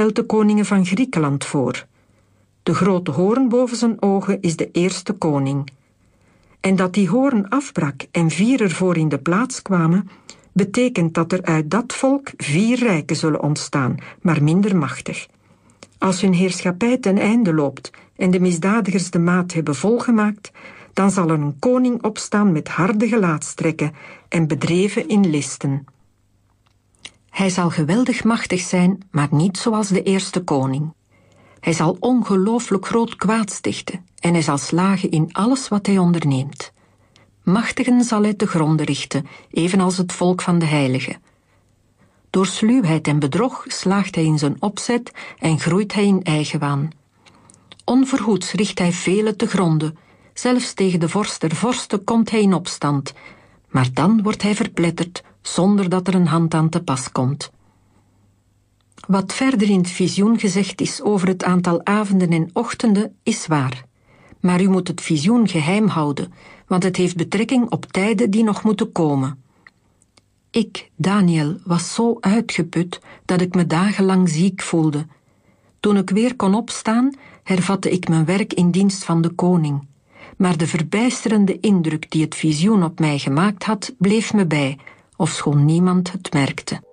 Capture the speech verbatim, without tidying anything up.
stelt de koningen van Griekenland voor. De grote hoorn boven zijn ogen is de eerste koning. En dat die hoorn afbrak en vier ervoor in de plaats kwamen, betekent dat er uit dat volk vier rijken zullen ontstaan, maar minder machtig. Als hun heerschappij ten einde loopt en de misdadigers de maat hebben volgemaakt, dan zal er een koning opstaan met harde gelaatstrekken en bedreven in listen. Hij zal geweldig machtig zijn, maar niet zoals de eerste koning. Hij zal ongelooflijk groot kwaad stichten en hij zal slagen in alles wat hij onderneemt. Machtigen zal hij te gronde richten, evenals het volk van de heiligen. Door sluwheid en bedrog slaagt hij in zijn opzet en groeit hij in eigenwaan. Onverhoeds richt hij velen te gronde, zelfs tegen de vorst der vorsten komt hij in opstand, maar dan wordt hij verpletterd zonder dat er een hand aan te pas komt. Wat verder in het visioen gezegd is over het aantal avonden en ochtenden is waar. Maar u moet het visioen geheim houden, want het heeft betrekking op tijden die nog moeten komen. Ik, Daniel, was zo uitgeput dat ik me dagenlang ziek voelde. Toen ik weer kon opstaan, hervatte ik mijn werk in dienst van de koning. Maar de verbijsterende indruk die het visioen op mij gemaakt had, bleef me bij, ofschoon niemand het merkte.